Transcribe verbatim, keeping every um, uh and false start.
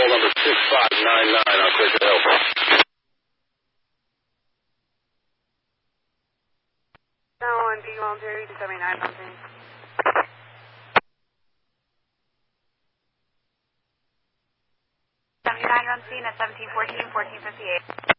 call number six five nine nine. I'll clear the help. nine one, B one two, seventy-nine something. seventy-nine run scene at seventeen fourteen, fourteen fifty-eight.